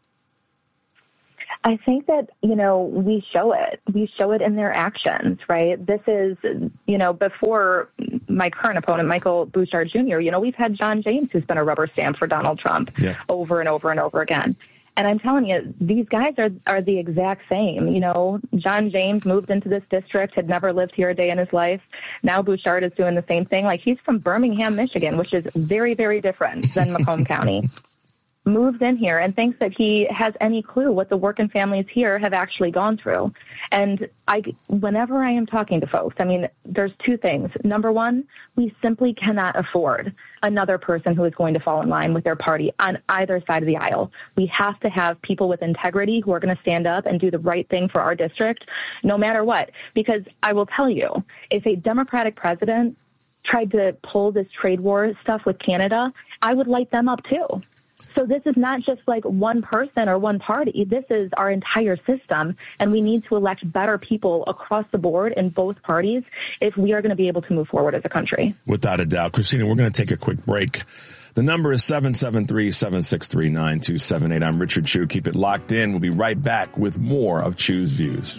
I think that, you know, we show it. We show it in their actions, right? This is, you know, before my current opponent, Michael Bouchard Junior, you know, we've had John James, who's been a rubber stamp for Donald Trump yeah. over and over and over again. And I'm telling you, these guys are, are the exact same. You know, John James moved into this district, had never lived here a day in his life. Now Bouchard is doing the same thing. Like, he's from Birmingham, Michigan, which is very, very different than Macomb County. Moves in here and thinks that he has any clue what the working families here have actually gone through. And I, whenever I am talking to folks, I mean, there's two things. Number one, we simply cannot afford another person who is going to fall in line with their party on either side of the aisle. We have to have people with integrity who are going to stand up and do the right thing for our district, no matter what. Because I will tell you, if a Democratic president tried to pull this trade war stuff with Canada, I would light them up too. So this is not just like one person or one party. This is our entire system, and we need to elect better people across the board in both parties if we are going to be able to move forward as a country. Without a doubt. Christina, we're going to take a quick break. The number is seven seven three, seven six three, nine two seven eight. I'm Richard Chew. Keep it locked in. We'll be right back with more of Chew's Views.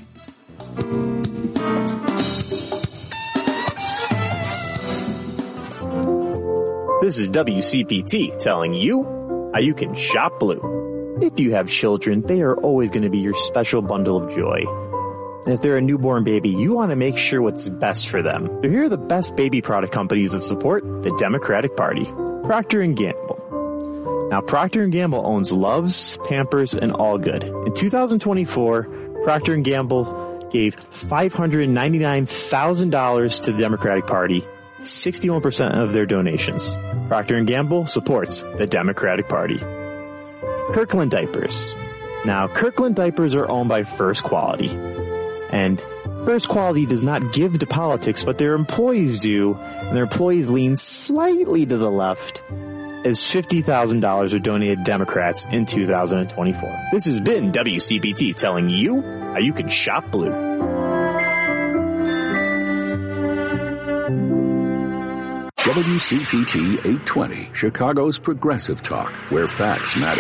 This is W C P T telling you how you can shop blue. If you have children, they are always going to be your special bundle of joy. And if they're a newborn baby, you want to make sure what's best for them. So here are the best baby product companies that support the Democratic Party. Procter and Gamble. Now, Procter and Gamble owns Luvs, Pampers, and All Good. In two thousand twenty-four, Procter and Gamble gave five hundred ninety-nine thousand dollars to the Democratic Party, sixty-one percent of their donations. Procter and Gamble supports the Democratic Party. Kirkland Diapers. Now, Kirkland Diapers are owned by First Quality. And First Quality does not give to politics, but their employees do. And their employees lean slightly to the left, as fifty thousand dollars are donated to Democrats in two thousand twenty-four. This has been W C P T telling you how you can shop blue. W C P T eight twenty, Chicago's progressive talk, where facts matter.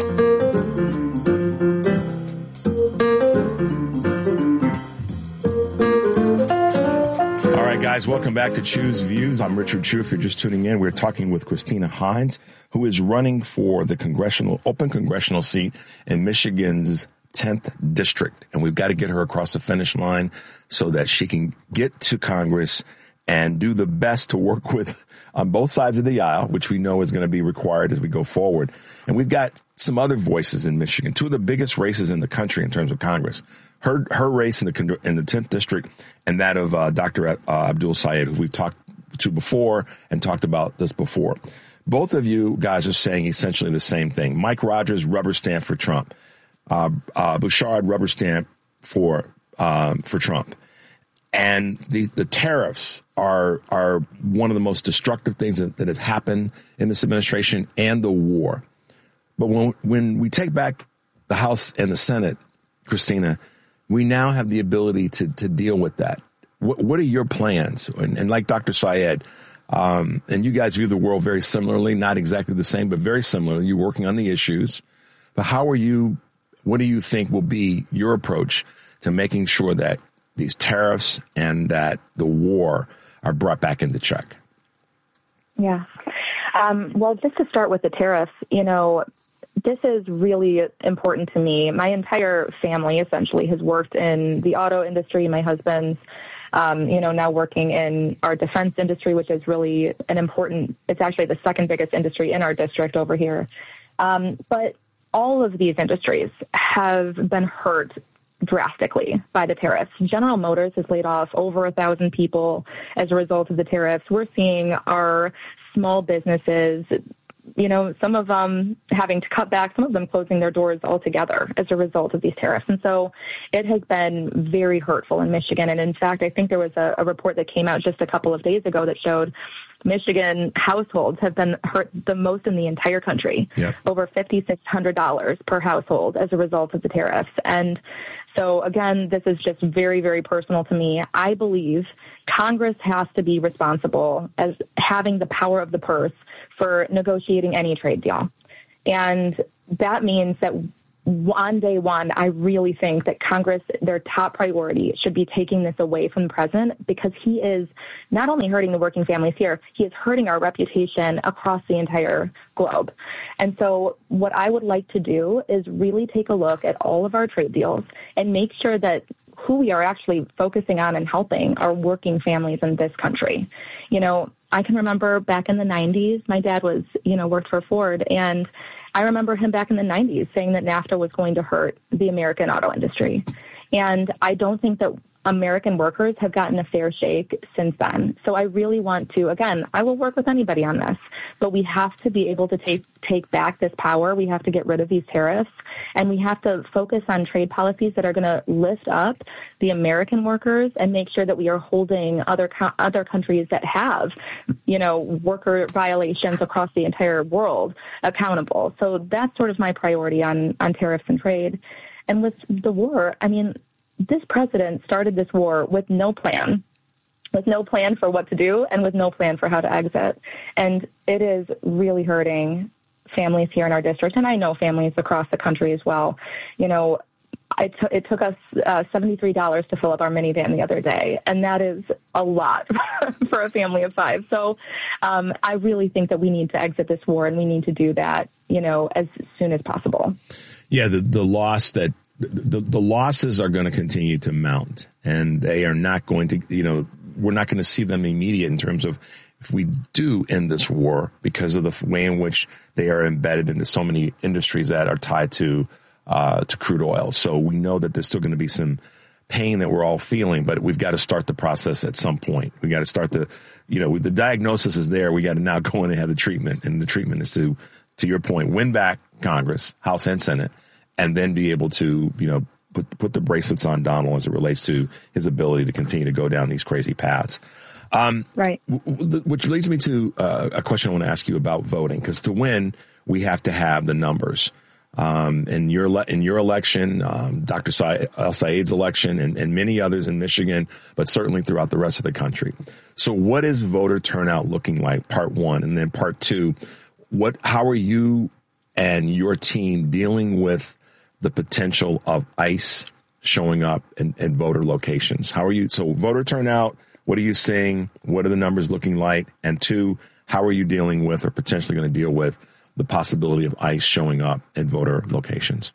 All right, guys, welcome back to Chew's Views. I'm Richard Chew. If you're just tuning in, we're talking with Christina Hines, who is running for the congressional, open congressional seat in Michigan's tenth district. And we've got to get her across the finish line so that she can get to Congress and do the best to work with on both sides of the aisle, which we know is going to be required as we go forward. And we've got some other voices in Michigan, two of the biggest races in the country in terms of Congress. Her her race in the in the tenth district and that of uh, Doctor Uh, Abdul Sayed, who we've talked to before and talked about this before. Both of you guys are saying essentially the same thing. Mike Rogers, rubber stamp for Trump. Uh, uh, Bouchard, rubber stamp for um, for Trump. And the, the tariffs are are one of the most destructive things that, that have happened in this administration, and the war. But when when we take back the House and the Senate, Christina, we now have the ability to to deal with that. What, what are your plans? And, and like Doctor Syed, um, and you guys view the world very similarly, not exactly the same, but very similar. You're working on the issues. But how are you, what do you think will be your approach to making sure that these tariffs and that the war are brought back into check? Yeah. Um, well, just to start with the tariffs, you know, this is really important to me. My entire family essentially has worked in the auto industry. My husband's, um, you know, now working in our defense industry, which is really an important, it's actually the second biggest industry in our district over here. Um, but all of these industries have been hurt drastically by the tariffs. General Motors has laid off over a thousand people as a result of the tariffs. We're seeing our small businesses you know, some of them having to cut back, some of them closing their doors altogether as a result of these tariffs. And so it has been very hurtful in Michigan. And in fact, I think there was a, a report that came out just a couple of days ago that showed Michigan households have been hurt the most in the entire country, yep. over five thousand six hundred dollars per household as a result of the tariffs. And so, again, this is just very, very personal to me. I believe Congress has to be responsible as having the power of the purse for negotiating any trade deal. And that means that on day one, I really think that Congress, their top priority should be taking this away from the president, because he is not only hurting the working families here, he is hurting our reputation across the entire globe. And so what I would like to do is really take a look at all of our trade deals and make sure that who we are actually focusing on and helping are working families in this country. You know, I can remember back in the nineties, my dad was, you know, worked for Ford, and I remember him back in the nineties saying that NAFTA was going to hurt the American auto industry. And I don't think that American workers have gotten a fair shake since then. So I really want to, again, I will work with anybody on this, but we have to be able to take take back this power. We have to get rid of these tariffs, and we have to focus on trade policies that are going to lift up the American workers and make sure that we are holding other co- other countries that have, you know, worker violations across the entire world accountable. So that's sort of my priority on, on tariffs and trade. And with the war, I mean, this president started this war with no plan, with no plan for what to do and with no plan for how to exit. And it is really hurting families here in our district. And I know families across the country as well. You know, I t- it took us uh, seventy-three dollars to fill up our minivan the other day. And that is a lot for a family of five. So um, I really think that we need to exit this war, and we need to do that, you know, as soon as possible. Yeah, the, the loss that The, the losses are going to continue to mount, and they are not going to, you know, we're not going to see them immediate in terms of if we do end this war, because of the way in which they are embedded into so many industries that are tied to, uh, to crude oil. So we know that there's still going to be some pain that we're all feeling, but we've got to start the process at some point. We got to start the, you know, the diagnosis is there. We got to now go in and have the treatment, and the treatment is to, to your point, win back Congress, House and Senate, and then be able to, you know, put put the bracelets on Donald as it relates to his ability to continue to go down these crazy paths. Um, right. W- w- which leads me to uh, a question I want to ask you about voting, because to win, we have to have the numbers. Um, in your le- in your election, um, Doctor Sa- El Said's election, and, and many others in Michigan, but certainly throughout the rest of the country. So, what is voter turnout looking like? Part one, and then part two. What? How are you and your team dealing with the potential of ICE showing up in, in voter locations? How are you? So voter turnout, what are you seeing? What are the numbers looking like? And two, how are you dealing with, or potentially going to deal with, the possibility of ICE showing up in voter locations?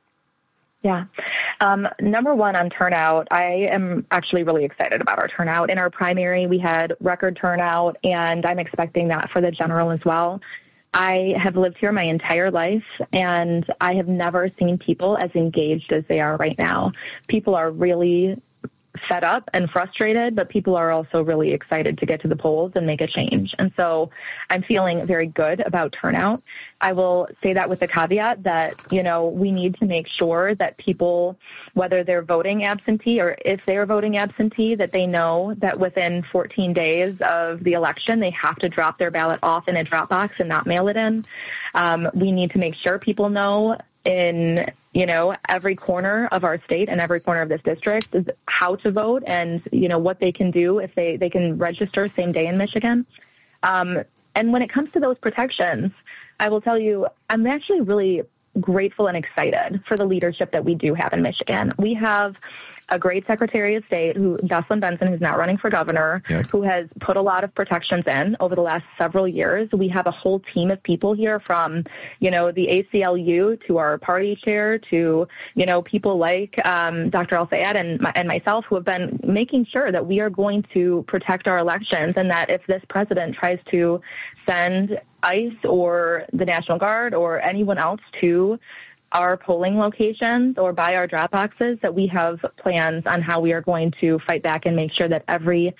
Yeah. Um, number one, on turnout, I am actually really excited about our turnout. In our primary, we had record turnout, and I'm expecting that for the general as well. I have lived here my entire life, and I have never seen people as engaged as they are right now. People are really fed up and frustrated, but people are also really excited to get to the polls and make a change. And so I'm feeling very good about turnout. I will say that with the caveat that, you know, we need to make sure that people, whether they're voting absentee or if they're voting absentee, that they know that within fourteen days of the election, they have to drop their ballot off in a drop box and not mail it in. Um, we need to make sure people know in, you know, every corner of our state and every corner of this district is how to vote, and, you know, what they can do if they, they can register same day in Michigan. Um, and when it comes to those protections, I will tell you, I'm actually really grateful and excited for the leadership that we do have in Michigan. We have a great Secretary of State, who Jocelyn Benson, who's not running for governor, yep. who has put a lot of protections in over the last several years. We have a whole team of people here, from, you know, the A C L U to our party chair to, you know, people like um, Doctor El Sayed and, my, and myself, who have been making sure that we are going to protect our elections, and that if this president tries to send ICE or the National Guard or anyone else to our polling locations or by our drop boxes, that we have plans on how we are going to fight back and make sure that every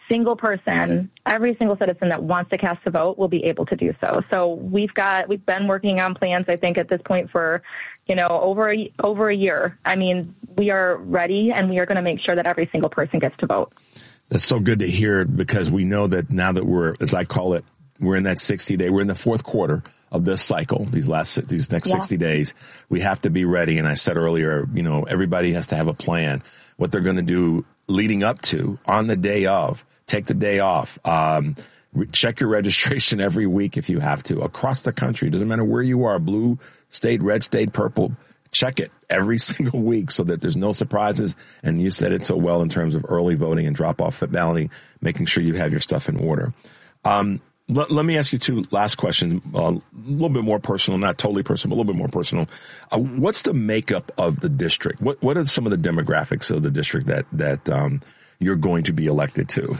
single person, every single citizen that wants to cast a vote will be able to do so. So we've got, we've been working on plans, I think, at this point for, you know, over a, over a year. I mean, we are ready, and we are going to make sure that every single person gets to vote. That's so good to hear, because we know that now that we're, as I call it, we're in that sixty day, we're in the fourth quarter of this cycle, these last, these next yeah. sixty days, we have to be ready. And I said earlier, you know, everybody has to have a plan, what they're going to do leading up to, on the day of, take the day off, um, check your registration every week if you have to, across the country. Doesn't matter where you are, blue state, red state, purple, check it every single week so that there's no surprises. And you said it so well in terms of early voting and drop off balloting, making sure you have your stuff in order. Um, Let, let me ask you two last questions, uh, a little bit more personal, not totally personal, but a little bit more personal. Uh, what's the makeup of the district? What What are some of the demographics of the district that that um, you're going to be elected to?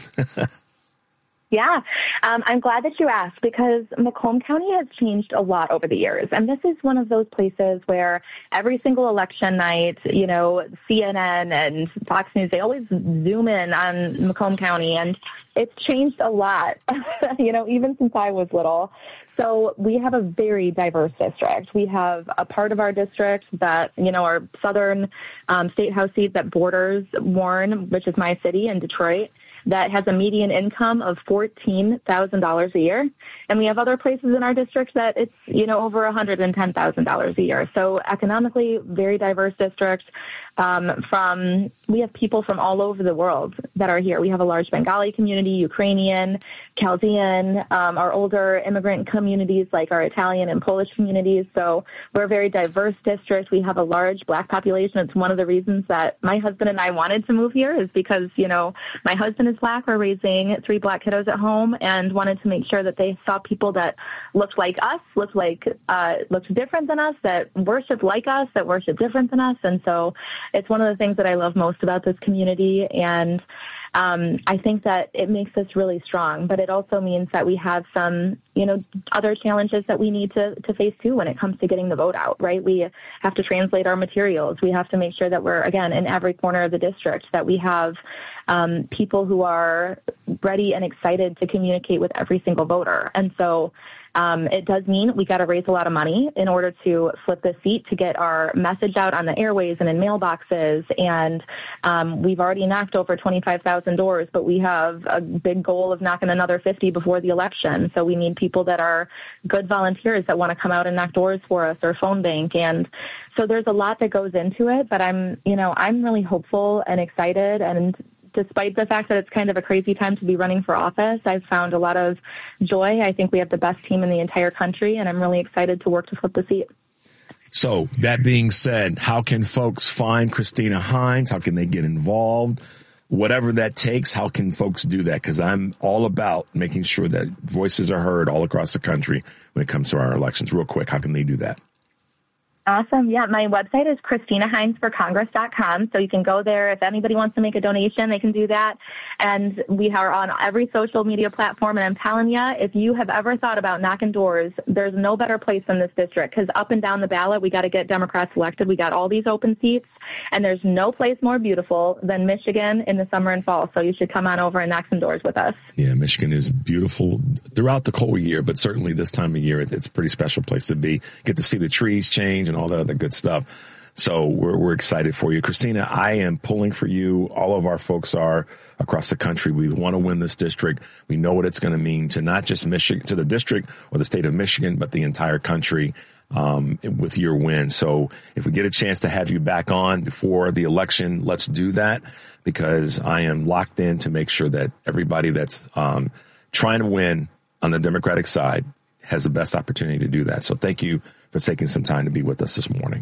Yeah, um, I'm glad that you asked, because Macomb County has changed a lot over the years. And this is one of those places where every single election night, you know, C N N and Fox News, they always zoom in on Macomb County. And it's changed a lot, you know, even since I was little. So we have a very diverse district. We have a part of our district that, you know, our southern um, state house seat that borders Warren, which is my city, in Detroit, that has a median income of fourteen thousand dollars a year. And we have other places in our district that it's, you know, over one hundred ten thousand dollars a year. So economically, very diverse district. Um, from, we have people from all over the world that are here. We have a large Bengali community, Ukrainian, Chaldean, um, our older immigrant communities like our Italian and Polish communities. So we're a very diverse district. We have a large Black population. It's one of the reasons that my husband and I wanted to move here, is because, you know, my husband is Black. We're raising three Black kiddos at home, and wanted to make sure that they saw people that looked like us, looked like, uh, looked different than us, that worshiped like us, that worshiped different than us. And so it's one of the things that I love most about this community. And um, I think that it makes us really strong, but it also means that we have some, you know, other challenges that we need to, to face too when it comes to getting the vote out, right? We have to translate our materials. We have to make sure that we're, again, in every corner of the district, that we have um, people who are ready and excited to communicate with every single voter. And so Um, it does mean we got to raise a lot of money in order to flip the seat, to get our message out on the airways and in mailboxes. And um, we've already knocked over twenty-five thousand doors, but we have a big goal of knocking another fifty before the election. So we need people that are good volunteers that want to come out and knock doors for us, or phone bank. And so there's a lot that goes into it, but I'm, you know, I'm really hopeful and excited. And despite the fact that it's kind of a crazy time to be running for office, I've found a lot of joy. I think we have the best team in the entire country, and I'm really excited to work to flip the seat. So that being said, how can folks find Christina Hines? How can they get involved? Whatever that takes, how can folks do that? Because I'm all about making sure that voices are heard all across the country when it comes to our elections. Real quick, how can they do that? Awesome. Yeah, my website is Christina Hines for Congress dot com. So you can go there. If anybody wants to make a donation, they can do that. And we are on every social media platform. And I'm telling you, if you have ever thought about knocking doors, there's no better place than this district, because up and down the ballot, we got to get Democrats elected. We got all these open seats, and there's no place more beautiful than Michigan in the summer and fall. So you should come on over and knock some doors with us. Yeah, Michigan is beautiful throughout the whole year, but certainly this time of year, it's a pretty special place to be. Get to see the trees change and all that other good stuff. So we're, we're excited for you. Christina, I am pulling for you. All of our folks are across the country. We want to win this district. We know what it's going to mean to not just Michigan, to the district or the state of Michigan, but the entire country, um, with your win. So if we get a chance to have you back on before the election, let's do that, because I am locked in to make sure that everybody that's, um, trying to win on the Democratic side has the best opportunity to do that. So thank you for taking some time to be with us this morning.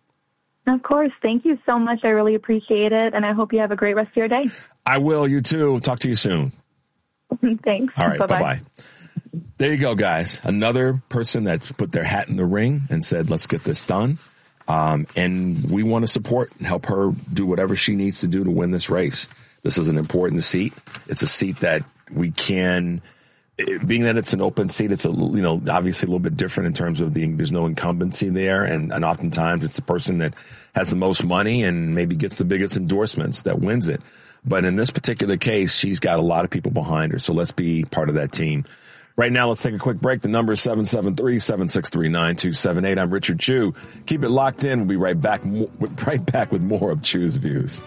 Of course. Thank you so much. I really appreciate it. And I hope you have a great rest of your day. I will. You too. Talk to you soon. Thanks. All right. Bye-bye. Bye-bye. There you go, guys. Another person that's put their hat in the ring and said, let's get this done. Um, and we want to support and help her do whatever she needs to do to win this race. This is an important seat. It's a seat that we can, being that it's an open seat, it's a, you know, obviously a little bit different in terms of the, there's no incumbency there. And, and oftentimes it's the person that has the most money and maybe gets the biggest endorsements that wins it. But in this particular case, she's got a lot of people behind her. So let's be part of that team. Right now, let's take a quick break. The number is seven seven three, seven six three, nine two seven eight. I'm Richard Chew. Keep it locked in. We'll be right back, right back with more of Chew's Views.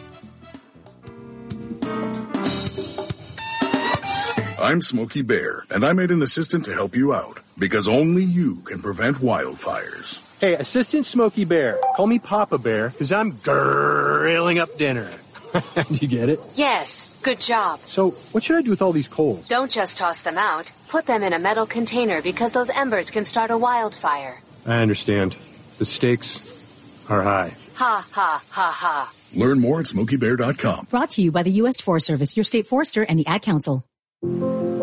I'm Smokey Bear, and I made an assistant to help you out, because only you can prevent wildfires. Hey, Assistant Smokey Bear, call me Papa Bear, because I'm grilling up dinner. Do you get it? Yes, good job. So, what should I do with all these coals? Don't just toss them out. Put them in a metal container because those embers can start a wildfire. I understand. The stakes are high. Ha, ha, ha, ha. Learn more at smokey bear dot com. Brought to you by the U S Forest Service, your state forester, and the Ad Council.